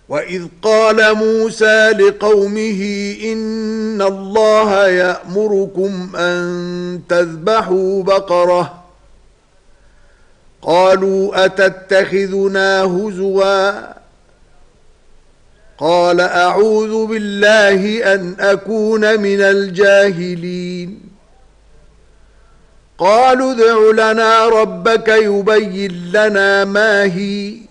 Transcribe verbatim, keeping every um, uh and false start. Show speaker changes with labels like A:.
A: وَإِذْ قَالَ مُوسَى لِقَوْمِهِ إِنَّ اللَّهَ يَأْمُرُكُمْ أَن تَذْبَحُوا بَقَرَةً قَالُوا أَتَتَّخِذُنَا هُزُوًا قَالَ أَعُوذُ بِاللَّهِ أَنْ أَكُونَ مِنَ الْجَاهِلِينَ قَالُوا ادْعُ لَنَا رَبَّكَ يُبَيِّنْ لَنَا مَا هِيَ